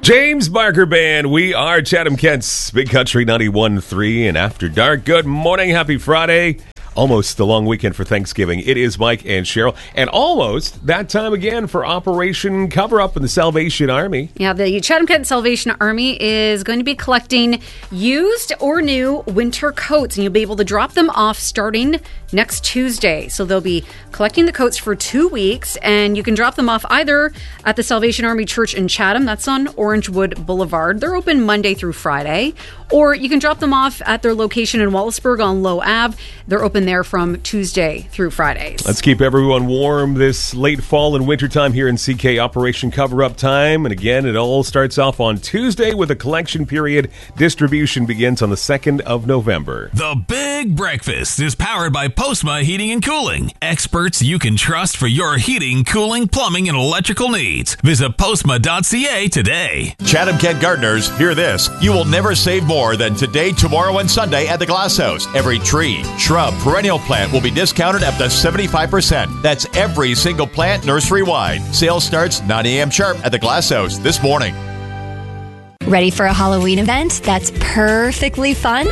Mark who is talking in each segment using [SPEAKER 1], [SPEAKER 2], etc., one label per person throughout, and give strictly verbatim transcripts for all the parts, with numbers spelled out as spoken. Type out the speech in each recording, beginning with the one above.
[SPEAKER 1] James Barker Band. We are Chatham-Kent's Big Country ninety-one point three and After Dark. Good morning. Happy Friday. Almost the long weekend for Thanksgiving. It is Mike and Cheryl. And almost that time again for Operation Cover Up in the Salvation Army.
[SPEAKER 2] Yeah, the Chatham-Kent Salvation Army is going to be collecting used or new winter coats, and you'll be able to drop them off starting next Tuesday. So they'll be collecting the coats for two weeks, and you can drop them off either at the Salvation Army Church in Chatham. That's on Orangewood Boulevard. They're open Monday through Friday. Or you can drop them off at their location in Wallaceburg on Low Ave. They're open there from Tuesday through Fridays.
[SPEAKER 1] Let's keep everyone warm this late fall and winter time here in C K. Operation Cover Up time. And again, it all starts off on Tuesday with a collection period. Distribution begins on the second of November.
[SPEAKER 3] The Big Breakfast is powered by Postma Heating and Cooling. Experts you can trust for your heating, cooling, plumbing, and electrical needs. Visit postma dot c a today.
[SPEAKER 4] Chatham-Kent gardeners, hear this. You will never save more than today, tomorrow, and Sunday at the Glass House. Every tree, shrub, perennial plant will be discounted up to seventy-five percent. That's every single plant nursery-wide. Sale starts nine a.m. sharp at the Glass House this morning.
[SPEAKER 5] Ready for a Halloween event that's perfectly fun?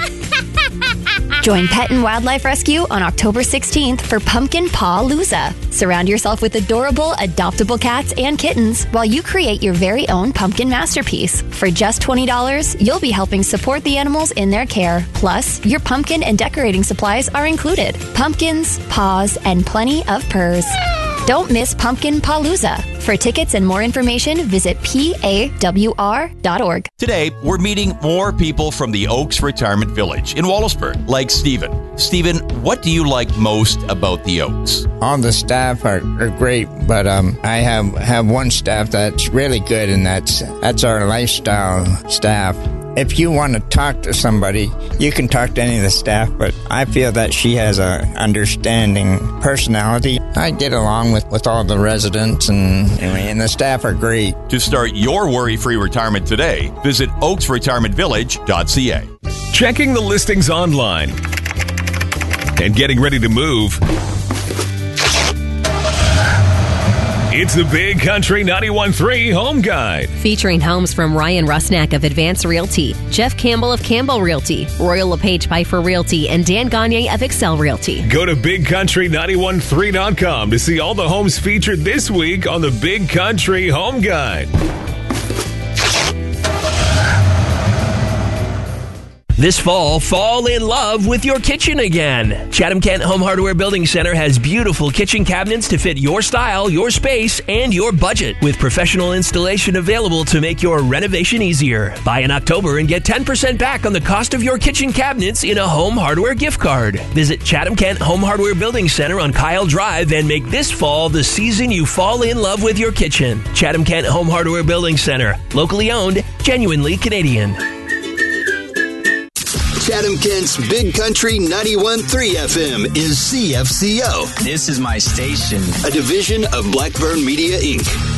[SPEAKER 5] Join Pet and Wildlife Rescue on October sixteenth for Pumpkin Paw-Looza. Surround yourself with adorable, adoptable cats and kittens while you create your very own pumpkin masterpiece. For just twenty dollars, you'll be helping support the animals in their care. Plus, your pumpkin and decorating supplies are included. Pumpkins, paws, and plenty of purrs. Don't miss Pumpkin Paw-Looza. For tickets and more information, visit P A W R dot org.
[SPEAKER 4] Today, we're meeting more people from the Oaks Retirement Village in Wallaceburg, like Stephen. Stephen, what do you like most about the Oaks?
[SPEAKER 6] All the staff are, are great, but um, I have, have one staff that's really good, and that's that's our lifestyle staff. If you want to talk to somebody, you can talk to any of the staff, but I feel that she has a understanding personality. I get along with, with all the residents, and, and the staff are great.
[SPEAKER 4] To start your worry-free retirement today, visit oaks retirement village dot c a.
[SPEAKER 1] Checking the listings online and getting ready to move. It's the Big Country ninety-one point three Home Guide.
[SPEAKER 7] Featuring homes from Ryan Rusnak of Advance Realty, Jeff Campbell of Campbell Realty, Royal LePage Pfeiffer Realty, and Dan Gagne of Excel Realty.
[SPEAKER 1] Go to big country ninety-one point three dot com to see all the homes featured this week on the Big Country Home Guide.
[SPEAKER 8] This fall, fall in love with your kitchen again. Chatham-Kent Home Hardware Building Center has beautiful kitchen cabinets to fit your style, your space, and your budget, with professional installation available to make your renovation easier. Buy in October and get ten percent back on the cost of your kitchen cabinets in a Home Hardware gift card. Visit Chatham-Kent Home Hardware Building Center on Kyle Drive and make this fall the season you fall in love with your kitchen. Chatham-Kent Home Hardware Building Center, locally owned, genuinely Canadian.
[SPEAKER 9] Chatham-Kent's Big Country ninety-one point three F M is C F C O.
[SPEAKER 10] This is my station.
[SPEAKER 9] A division of Blackburn Media, Incorporated.